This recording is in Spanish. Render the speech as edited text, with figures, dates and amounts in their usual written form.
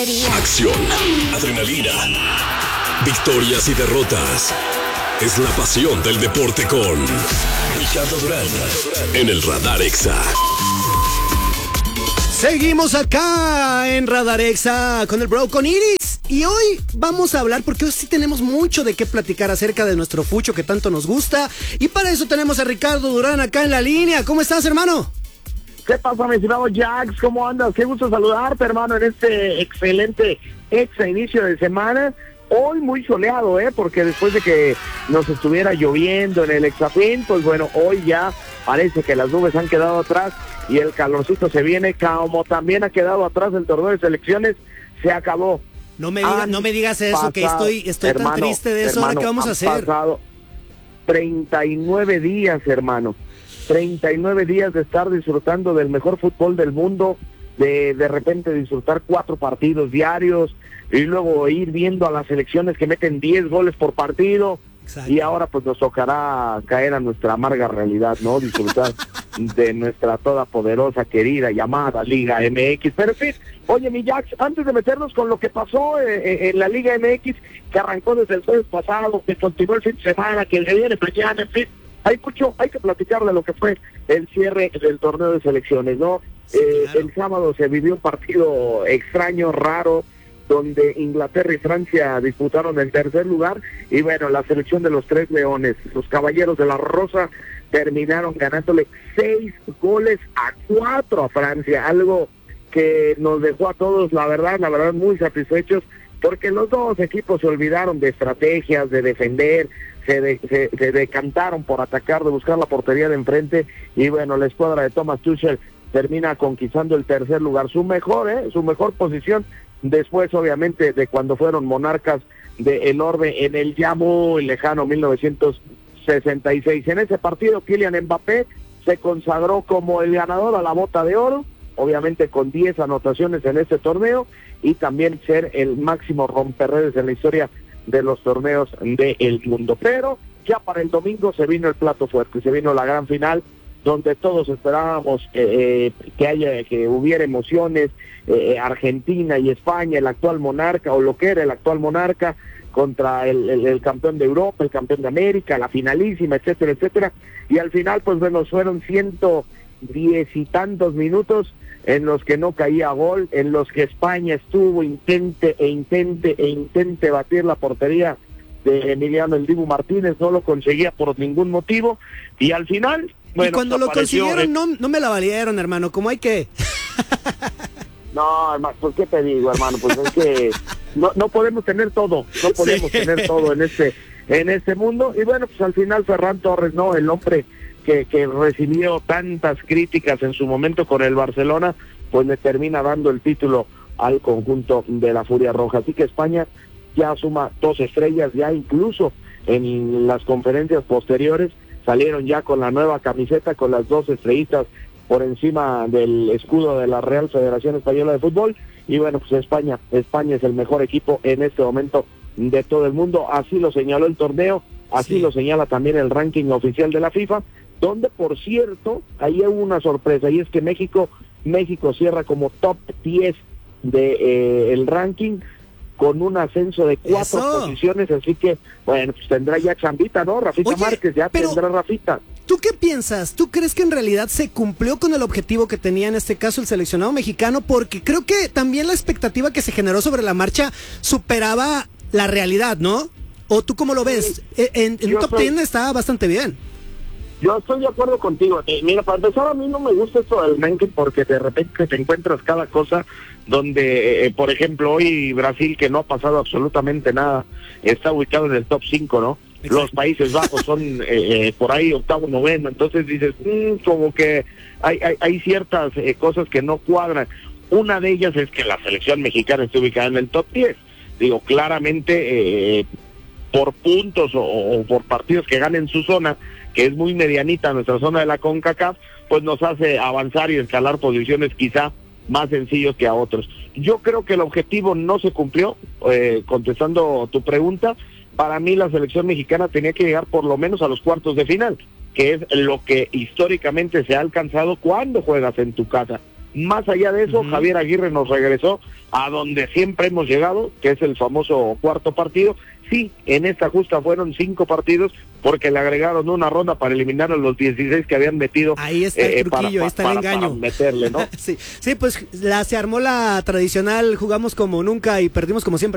porquería. Acción, adrenalina, victorias y derrotas. Es la pasión del deporte con Ricardo Durán en el Radar Exa. Seguimos acá en Radar Exa con el bro, con Iris. Y hoy vamos a hablar, porque hoy sí tenemos mucho de qué platicar acerca de nuestro fucho que tanto nos gusta. Y para eso tenemos a Ricardo Durán acá en la línea. ¿Cómo estás, hermano? ¿Qué pasa, mi estimado Jax? ¿Cómo andas? Qué gusto saludarte, hermano, en este excelente inicio de semana. Hoy muy soleado, porque después de que nos estuviera lloviendo en el Exafín, pues bueno, hoy ya parece que las nubes han quedado atrás y el calorcito se viene, como también ha quedado atrás el torneo de selecciones. Se acabó. No me digas eso, que estoy hermano, tan triste de eso. ¿Ahora qué vamos a hacer? Han pasado 39 días, hermano. 39 días de estar disfrutando del mejor fútbol del mundo, de repente disfrutar 4 partidos diarios y luego ir viendo a las selecciones que meten 10 goles por partido. Exacto. Y ahora pues nos tocará caer a nuestra amarga realidad, ¿no? Disfrutar de nuestra todopoderosa, querida, llamada Liga MX. Pero en fin, oye, mi Jax, antes de meternos con lo que pasó en la Liga MX, que arrancó desde el jueves pasado, que continuó el fin de semana, que se viene mañana, en fin, hay que platicar de lo que fue el cierre del torneo de selecciones, ¿no? Sí, claro. El sábado se vivió un partido extraño, raro, donde Inglaterra y Francia disputaron el tercer lugar, y bueno, la selección de los Tres Leones, los Caballeros de la Rosa, terminaron ganándole 6-4 a Francia, algo que nos dejó a todos, la verdad, muy satisfechos, porque los dos equipos se olvidaron de estrategias, de defender, se decantaron por atacar, de buscar la portería de enfrente, y bueno, la escuadra de Thomas Tuchel termina conquistando el tercer lugar, su mejor posición, después obviamente de cuando fueron monarcas del orbe en el ya muy lejano 1966. En ese partido Kylian Mbappé se consagró como el ganador a la Bota de Oro, obviamente con 10 anotaciones en este torneo, y también ser el máximo romperredes en la historia de los torneos del mundo. Pero ya para el domingo se vino el plato fuerte, se vino la gran final, donde todos esperábamos que hubiera emociones, Argentina y España, el actual monarca, o lo que era el actual monarca, contra el campeón de Europa, el campeón de América, la finalísima, etcétera, etcétera, y al final, pues bueno, fueron 110 y tantos minutos en los que no caía gol, en los que España estuvo intente batir la portería de Emiliano El Dibu Martínez, no lo conseguía por ningún motivo, y al final, bueno, y cuando lo consiguieron no me la valieron, hermano, como hay que... No, hermano, pues qué te digo, hermano, pues es que no podemos tener todo, tener todo en este mundo, y bueno, pues al final Ferran Torres, ¿no? El hombre que recibió tantas críticas en su momento con el Barcelona, pues le termina dando el título al conjunto de la Furia Roja. Así que España ya suma 2 estrellas, ya incluso en las conferencias posteriores salieron ya con la nueva camiseta, con las 2 estrellitas por encima del escudo de la Real Federación Española de Fútbol, y bueno, pues España es el mejor equipo en este momento de todo el mundo, así lo señaló el torneo, así lo señala también el ranking oficial de la FIFA, donde por cierto, ahí hubo una sorpresa, y es que México cierra como top 10 de el ranking, con un ascenso de 4 posiciones, así que, bueno, pues tendrá ya chambita, ¿no? Rafita Márquez, ya tendrá Rafita. ¿Tú qué piensas? ¿Tú crees que en realidad se cumplió con el objetivo que tenía en este caso el seleccionado mexicano? Porque creo que también la expectativa que se generó sobre la marcha superaba la realidad, ¿no? ¿O tú cómo lo ves? En un top 10 está bastante bien. Yo estoy de acuerdo contigo. Mira, para empezar, a mí no me gusta esto del ranking, porque de repente te encuentras cada cosa donde, por ejemplo, hoy Brasil, que no ha pasado absolutamente nada, está ubicado en el top 5, ¿no? Exacto. Los Países Bajos son por ahí octavo, noveno, entonces dices, como que hay ciertas cosas que no cuadran. Una de ellas es que la selección mexicana está ubicada en el top 10. Digo, claramente, por puntos o por partidos que ganen su zona, que es muy medianita nuestra zona de la CONCACAF, pues nos hace avanzar y escalar posiciones quizá más sencillos que a otros. Yo creo que el objetivo no se cumplió, contestando tu pregunta. Para mí la selección mexicana tenía que llegar por lo menos a los cuartos de final, que es lo que históricamente se ha alcanzado cuando juegas en tu casa. Más allá de eso, Javier Aguirre nos regresó a donde siempre hemos llegado, que es el famoso cuarto partido. Sí, en esta justa fueron 5 partidos, porque le agregaron una ronda para eliminar a los 16 que habían metido. Ahí está el truquillo, ahí está el engaño. Para meterle, ¿no? Sí, pues se armó la tradicional, jugamos como nunca y perdimos como siempre.